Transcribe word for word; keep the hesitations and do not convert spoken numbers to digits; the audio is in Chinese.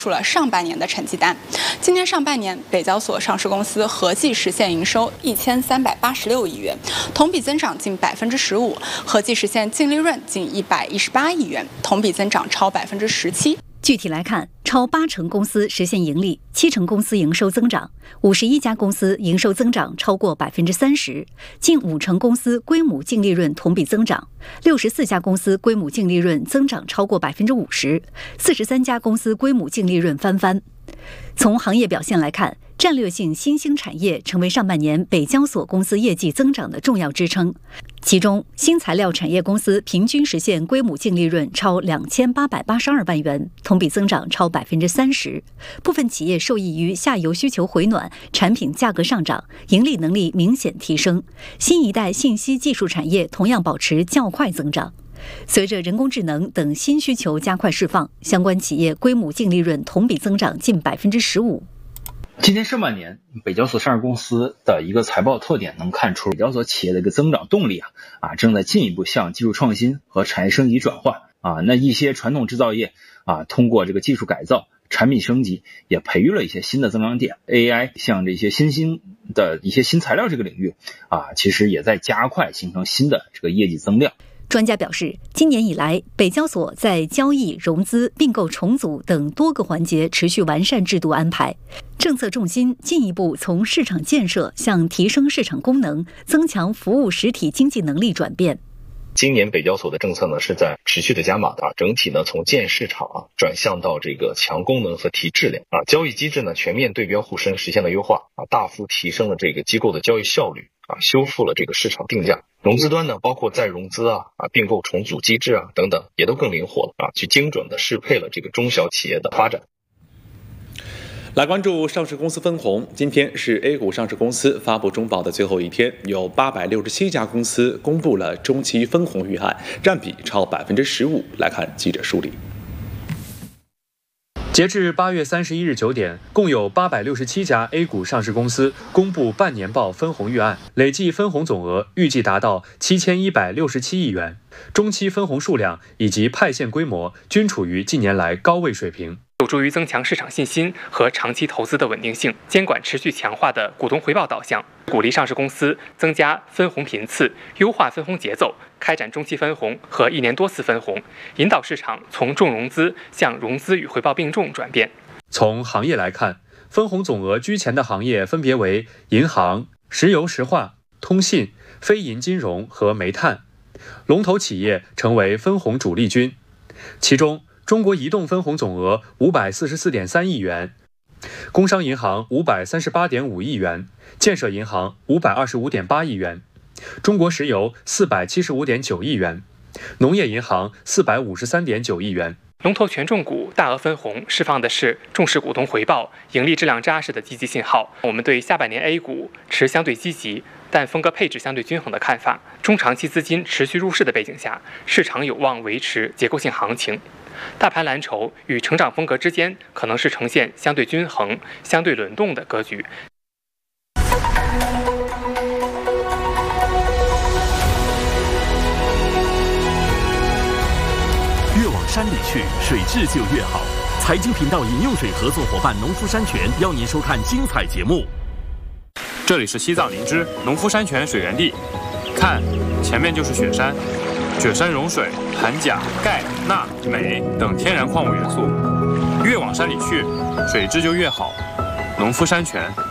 出了上半年的成绩单。今年上半年，北交所上市公司合计实现营收一千三百八十六亿元，同比增长近百分之十五；合计实现净利润近一百一十八亿元，同比增长超百分之十七。 具体来看，超八成公司实现盈利，七成公司营收增长，五十一家公司营收增长超过百分之三十，近五成公司规模净利润同比增长，六十四家公司规模净利润增长超过百分之五十，四十三家公司规模净利润翻番。从行业表现来看，战略性新兴产业成为上半年北交所公司业绩增长的重要支撑。其中，新材料产业公司平均实现规模净利润超两千八百八十二万元，同比增长超百分之三十。部分企业受益于下游需求回暖，产品价格上涨，盈利能力明显提升。新一代信息技术产业同样保持较快增长。随着人工智能等新需求加快释放，相关企业规模净利润同比增长近百分之十五。 今年上半年，北交所上市公司的一个财报特点能看出，北交所企业的一个增长动力啊啊正在进一步向技术创新和产业升级转换啊。那一些传统制造业啊，通过这个技术改造、产品升级，也培育了一些新的增长点。A I 像这些新兴的一些新材料这个领域啊，其实也在加快形成新的这个业绩增量。 专家表示，今年以来，北交所在交易、融资、并购重组等多个环节持续完善制度安排，政策重心进一步从市场建设向提升市场功能、增强服务实体经济能力转变。 今年北交所的政策呢是在持续的加码的啊，整体呢从建市场啊转向到这个强功能和提质量啊，交易机制呢全面对标沪深实现了优化啊，大幅提升了这个机构的交易效率啊，修复了这个市场定价。融资端呢，包括再融资啊、啊并购重组机制啊等等，也都更灵活了啊，去精准的适配了这个中小企业的发展。 来关注上市公司分红，今天是 A 股上市公司发布中报的最后一天，有八百六十七家公司公布了中期分红预案，占比超百分之十五。来看记者梳理。 截至八月三十一日九点，共有八百六十七家 A 股上市公司公布半年报分红预案，累计分红总额预计达到七千一百六十七亿元，中期分红数量以及派现规模均处于近年来高位水平。 有助于增强市场信心和长期投资的稳定性。监管持续强化的股东回报导向，鼓励上市公司增加分红频次，优化分红节奏，开展中期分红和一年多次分红，引导市场从重融资向融资与回报并重转变。 从行业来看，分红总额居前的行业分别为银行、石油石化、通信、非银金融和煤炭，龙头企业成为分红主力军。其中，中国移动分红总额五百四十四点三亿元，工商银行五百三十八点五亿元，建设银行五百二十五点八亿元，中国石油四百七十五点九亿元，农业银行四百五十三点九亿元。 龙头权重股大额分红释放的是重视股东回报、盈利质量扎实的积极信号。我们对下半年 A 股持相对积极，但风格配置相对均衡的看法。中长期资金持续入市的背景下，市场有望维持结构性行情。大盘蓝筹与成长风格之间可能是呈现相对均衡、相对轮动的格局。 越往山里去，水质就越好。财经频道饮用水合作伙伴农夫山泉邀您收看精彩节目。 这里是西藏林芝农夫山泉水源地，看，前面就是雪山。雪山融水含钾、钙、钠、镁等天然矿物元素，越往山里去，水质就越好。农夫山泉。